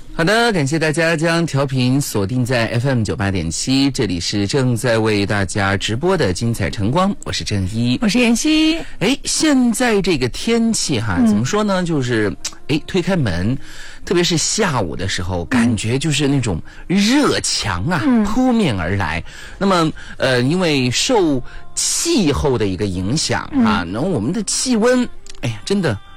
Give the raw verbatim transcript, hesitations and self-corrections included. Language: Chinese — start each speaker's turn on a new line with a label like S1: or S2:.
S1: 好的，感谢大家将调频锁定在 F M 九八点七，这里是正在为大家直播的精彩晨光，我是郑一，
S2: 我是妍希。
S1: 哎，现在这个天气哈，怎么说呢？就是哎，推开门，特别是下午的时候，感觉就是那种热强啊，嗯、扑面而来。那么呃，因为受气候的一个影响啊，然后我们的气温，哎呀，真的